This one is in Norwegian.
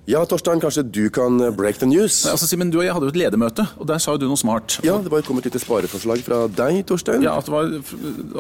Ja, Torstein, kanskje du kan break the news? Nei, altså, Simen, du og jeg hadde jo et ledermøte, og der sa jo du noe smart. Ja, det var kommet litt spareforslag fra deg, Torstein. Ja, at det var